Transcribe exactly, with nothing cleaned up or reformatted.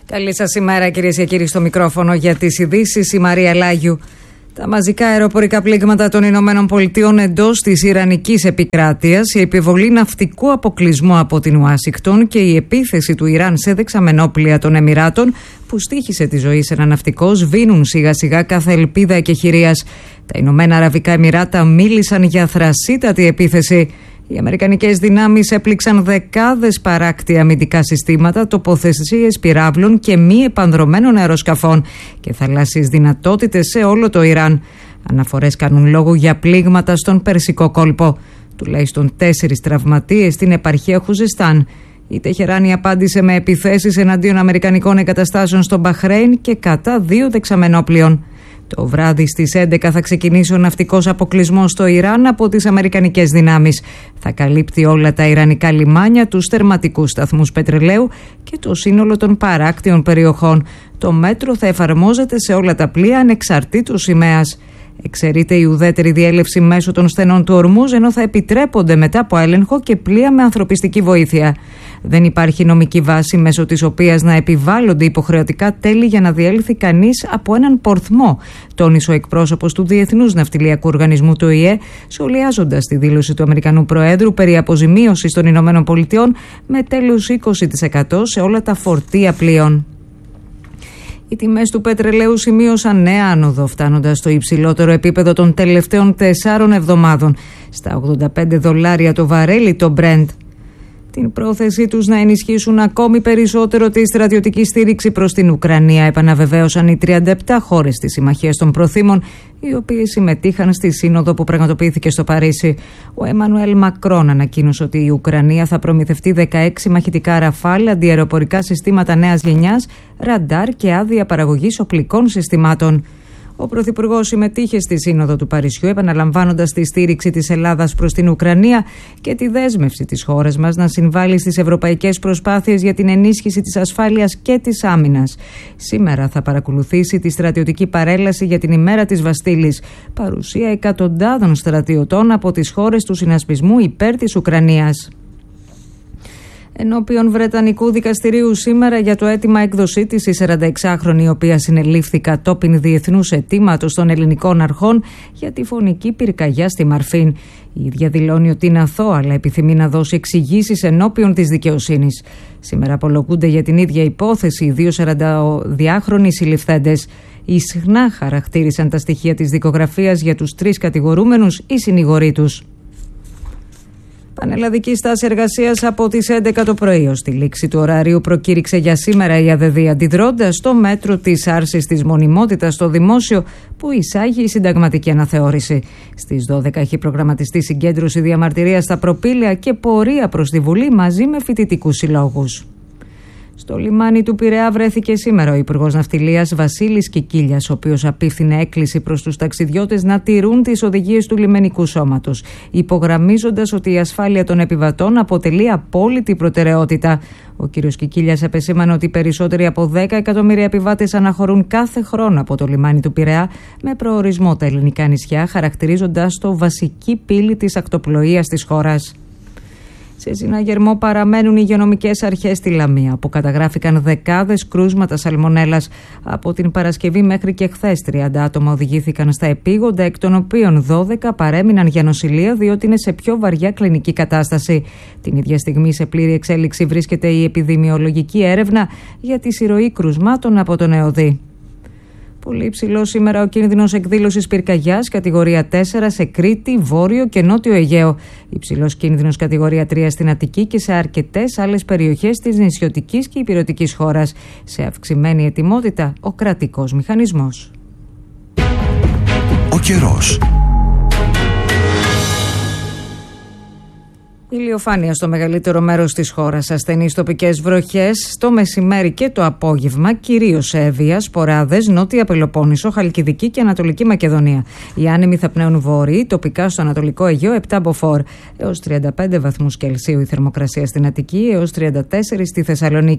Καλή σας ημέρα, κυρίες και κύριοι, στο μικρόφωνο για τις ειδήσεις η Μαρία Λάγιου. Τα μαζικά αεροπορικά πλήγματα των Ηνωμένων Πολιτειών εντός της Ιρανικής επικράτειας, η επιβολή ναυτικού αποκλεισμού από την Ουάσιγκτον και η επίθεση του Ιράν σε δεξαμενόπλια των Εμιράτων, που στοίχησε τη ζωή σε ένα ναυτικό, σβήνουν σιγά σιγά κάθε ελπίδα εκεχηρίας. Τα Ηνωμένα Αραβικά Εμιράτα μίλησαν για θρασίτατη επίθεση. Οι αμερικανικές δυνάμεις έπληξαν δεκάδες παράκτια αμυντικά συστήματα, τοποθεσίες πυράβλων και μη επανδρωμένων αεροσκαφών και θαλάσσιες δυνατότητες σε όλο το Ιράν. Αναφορές κάνουν λόγο για πλήγματα στον Περσικό κόλπο. Τουλάχιστον τέσσερις τραυματίες στην επαρχία Χουζεστάν. Η Τεχεράνη απάντησε με επιθέσεις εναντίον αμερικανικών εγκαταστάσεων στο Μπαχρέιν και κατά δύο δεξαμενόπλιων. Το βράδυ στις έντεκα θα ξεκινήσει ο ναυτικός αποκλεισμός στο Ιράν από τις αμερικανικές δυνάμεις. Θα καλύπτει όλα τα ιρανικά λιμάνια, τους τερματικούς σταθμούς πετρελαίου και το σύνολο των παράκτιων περιοχών. Το μέτρο θα εφαρμόζεται σε όλα τα πλοία ανεξαρτήτως σημαίας. Εξαιρείται η ουδέτερη διέλευση μέσω των στενών του Ορμούζ, ενώ θα επιτρέπονται μετά από έλεγχο και πλοία με ανθρωπιστική βοήθεια. Δεν υπάρχει νομική βάση μέσω της οποίας να επιβάλλονται υποχρεωτικά τέλη για να διέλθει κανείς από έναν πορθμό, τόνισε ο εκπρόσωπος του Διεθνούς Ναυτιλιακού Οργανισμού του Ο Η Ε, σχολιάζοντας τη δήλωση του Αμερικανού Προέδρου περί αποζημίωσης των Ηνωμένων Πολιτειών με τέλους είκοσι τοις εκατό σε όλα τα φορτία πλοίων. Οι τιμές του πετρελαίου σημείωσαν νέα άνοδο, φτάνοντας στο υψηλότερο επίπεδο των τελευταίων τεσσάρων εβδομάδων, στα ογδόντα πέντε δολάρια το βαρέλι το Brent. Την πρόθεσή τους να ενισχύσουν ακόμη περισσότερο τη στρατιωτική στήριξη προς την Ουκρανία επαναβεβαίωσαν οι τριάντα επτά χώρες της Συμμαχίας των Προθήμων, οι οποίες συμμετείχαν στη σύνοδο που πραγματοποιήθηκε στο Παρίσι. Ο Εμμανουέλ Μακρόν ανακοίνωσε ότι η Ουκρανία θα προμηθευτεί δεκαέξι μαχητικά ραφάλ, αντιαεροπορικά συστήματα νέας γενιάς, ραντάρ και άδεια παραγωγής οπλικών συστημάτων. Ο Πρωθυπουργός συμμετείχε στη Σύνοδο του Παρισιού, επαναλαμβάνοντας τη στήριξη της Ελλάδας προς την Ουκρανία και τη δέσμευση της χώρας μας να συμβάλλει στις ευρωπαϊκές προσπάθειες για την ενίσχυση της ασφάλειας και της άμυνας. Σήμερα θα παρακολουθήσει τη στρατιωτική παρέλαση για την ημέρα της Βαστίλης, παρουσία εκατοντάδων στρατιωτών από τις χώρες του συνασπισμού υπέρ της Ουκρανίας. Ενώπιον Βρετανικού δικαστηρίου σήμερα για το αίτημα έκδοσή της η σαρανταεξάχρονη, η οποία συνελήφθη κατόπιν διεθνούς αιτήματος των ελληνικών αρχών για τη φωνική πυρκαγιά στη Μαρφίν. Η ίδια δηλώνει ότι είναι αθώα, αλλά επιθυμεί να δώσει εξηγήσεις ενώπιον της δικαιοσύνης. Σήμερα απολογούνται για την ίδια υπόθεση οι δύο σαρανταδυάχρονοι συλληφθέντες. Ισχνά χαρακτήρισαν τα στοιχεία της δικογραφίας για τους τρεις κατηγορούμενους ή συνηγοροί τους. Πανελλαδική στάση εργασίας από τις έντεκα το πρωί ως τη λήξη του ωραρίου προκήρυξε για σήμερα η ΑΔΔ, αντιδρώντας στο μέτρο της άρσης της μονιμότητας στο δημόσιο που εισάγει η συνταγματική αναθεώρηση. Στις δώδεκα έχει προγραμματιστεί συγκέντρωση διαμαρτυρίας στα προπήλαια και πορεία προς τη Βουλή μαζί με φοιτητικούς συλλόγους. Στο λιμάνι του Πειραιά βρέθηκε σήμερα ο Υπουργός Ναυτιλίας Βασίλης Κικίλιας, ο οποίος απίφθινε έκκληση προς τους ταξιδιώτες να τηρούν τις οδηγίες του λιμενικού σώματος, υπογραμμίζοντας ότι η ασφάλεια των επιβατών αποτελεί απόλυτη προτεραιότητα. Ο κ. Κικίλιας επεσήμανε ότι περισσότεροι από δέκα εκατομμύρια επιβάτες αναχωρούν κάθε χρόνο από το λιμάνι του Πειραιά, με προορισμό τα ελληνικά νησιά, χαρακτηρίζοντας το βασική πύλη της ακτοπλοείας της χώρας. Σε συναγερμό παραμένουν οι υγειονομικές αρχές στη Λαμία, που καταγράφηκαν δεκάδες κρούσματα σαλμονέλας. Από την Παρασκευή μέχρι και χθες τριάντα άτομα οδηγήθηκαν στα επίγοντα, εκ των οποίων δώδεκα παρέμειναν για νοσηλεία διότι είναι σε πιο βαριά κλινική κατάσταση. Την ίδια στιγμή σε πλήρη εξέλιξη βρίσκεται η επιδημιολογική έρευνα για τη συρροή κρουσμάτων από τον ΕΟΔΗ. Πολύ υψηλό σήμερα ο κίνδυνος εκδήλωσης πυρκαγιάς κατηγορία τέσσερα σε Κρήτη, Βόρειο και Νότιο Αιγαίο. Υψηλός κίνδυνος κατηγορία τρία στην Αττική και σε αρκετές άλλες περιοχές της νησιωτικής και ηπειρωτικής χώρας. Σε αυξημένη ετοιμότητα ο κρατικός μηχανισμός. Ο καιρός. Ηλιοφάνεια στο μεγαλύτερο μέρος της χώρας, ασθενείς τοπικές βροχές στο μεσημέρι και το απόγευμα, κυρίως σε Εύβοια, Σποράδες, Νότια Πελοπόννησο, Χαλκιδική και Ανατολική Μακεδονία. Οι άνεμοι θα πνέουν βορροί, τοπικά στο Ανατολικό Αιγαίο επτά μποφόρ. Έως τριάντα πέντε βαθμούς Κελσίου η θερμοκρασία στην Αττική, έως τριάντα τέσσερα στη Θεσσαλονίκη.